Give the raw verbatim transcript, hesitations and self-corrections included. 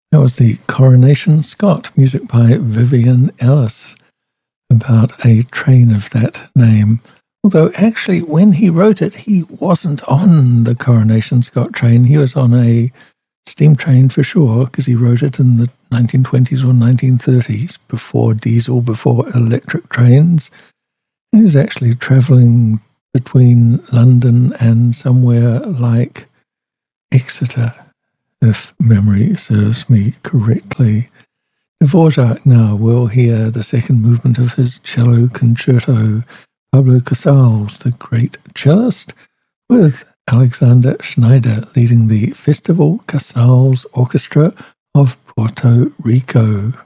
That was the Coronation Scott, music by Vivian Ellis, about a train of that name. Although actually when he wrote it, he wasn't on the Coronation Scott train. He was on a steam train for sure, because he wrote it in the nineteen twenties or nineteen thirties, before diesel, before electric trains. And he was actually travelling between London and somewhere like Exeter, if memory serves me correctly. Dvorak now will hear the second movement of his cello concerto, Pablo Casals, the great cellist, with Alexander Schneider leading the Festival Casals Orchestra of Puerto Rico.